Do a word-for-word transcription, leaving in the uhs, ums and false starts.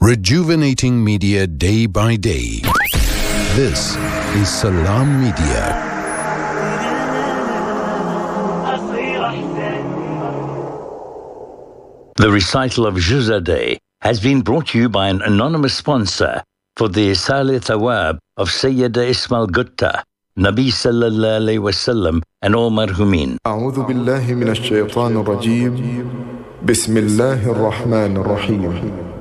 Rejuvenating media day by day. This is Salam Media. The recital of Juzadeh has been brought to you by an anonymous sponsor for the Isal Thawab of Sayyida Ismail Gutta, Nabi Sallallahu Alaihi Wasallam, and all marhumin. أعوذ بالله من الشيطان الرجيم بسم الله الرحمن الرحيم